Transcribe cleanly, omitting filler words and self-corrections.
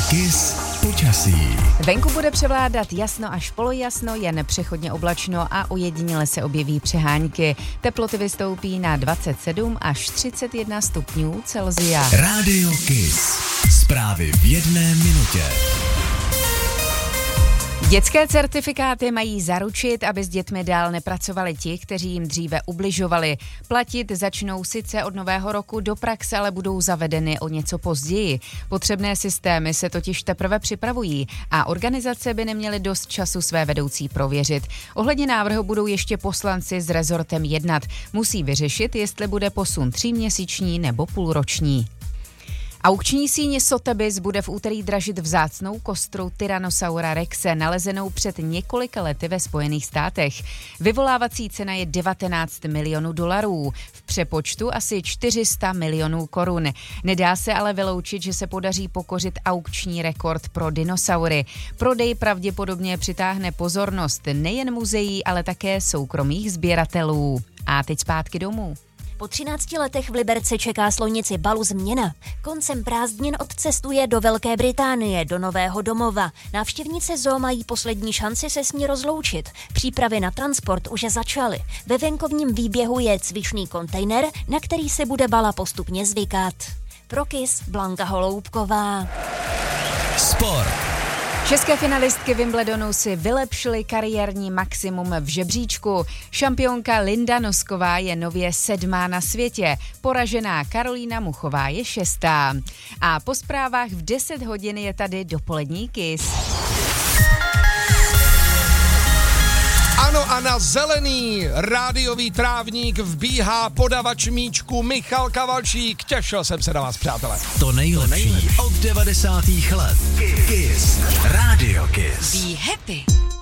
Kiss počasí. Venku bude převládat jasno až polojasno, jen přechodně oblačno a ojediněle se objeví přehánky. Teploty vystoupí na 27 až 31 stupňů Celsia. Rádio Kiss. Zprávy v jedné minutě. Dětské certifikáty mají zaručit, aby s dětmi dál nepracovali ti, kteří jim dříve ubližovali. Platit začnou sice od nového roku, do praxe ale budou zavedeny o něco později. Potřebné systémy se totiž teprve připravují a organizace by neměly dost času své vedoucí prověřit. Ohledně návrhu budou ještě poslanci s rezortem jednat. Musí vyřešit, jestli bude posun 3měsíční nebo půlroční. Aukční síň Sotheby's bude v úterý dražit vzácnou kostru Tyrannosaura rexe, nalezenou před několika lety ve Spojených státech. Vyvolávací cena je 19 milionů dolarů, v přepočtu asi 400 milionů korun. Nedá se ale vyloučit, že se podaří pokořit aukční rekord pro dinosaury. Prodej pravděpodobně přitáhne pozornost nejen muzeí, ale také soukromých sběratelů. A teď zpátky domů. Po 13 letech v Liberci čeká slonici Balu změna. Koncem prázdnin odcestuje do Velké Británie, do nového domova. Návštěvníci zoo mají poslední šanci se s ní rozloučit. Přípravy na transport už začaly. Ve venkovním výběhu je cvičný kontejner, na který se bude Bala postupně zvykat. Pro Kiss Blanka Holoubková. Sport. České finalistky Wimbledonu si vylepšily kariérní maximum v žebříčku. Šampionka Linda Nosková je nově 7. na světě. Poražená Karolína Muchová je 6. A po zprávách v 10 hodin je tady dopolední Kiss. Ano, a na zelený rádiový trávník vbíhá podavač míčku Michal Kavalčík. Těšil jsem se na vás, přátelé. To nejlepší od 90. let. Kiss. Rádio Kiss. Be happy.